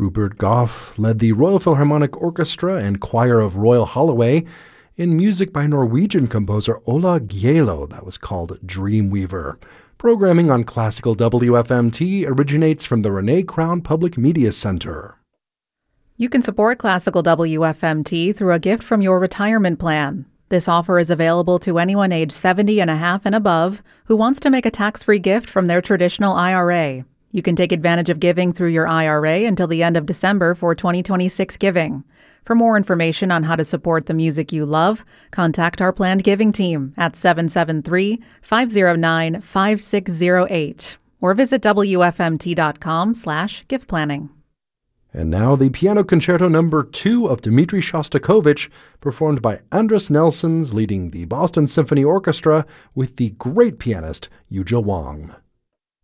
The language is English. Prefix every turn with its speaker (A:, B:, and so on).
A: Rupert Goff led the Royal Philharmonic Orchestra and Choir of Royal Holloway in music by Norwegian composer Ola Gjeilo that was called Dreamweaver. Programming on Classical WFMT originates from the Renee Crown Public Media Center.
B: You can support Classical WFMT through a gift from your retirement plan. This offer is available to anyone age 70 and a half and above who wants to make a tax-free gift from their traditional IRA. You can take advantage of giving through your IRA until the end of December for 2026 giving. For more information on how to support the music you love, contact our planned giving team at 773-509-5608 or visit wfmt.com/gift planning.
A: And now the Piano Concerto No. 2 of Dmitri Shostakovich, performed by Andras Nelsons, leading the Boston Symphony Orchestra with the great pianist Yuzha Wang.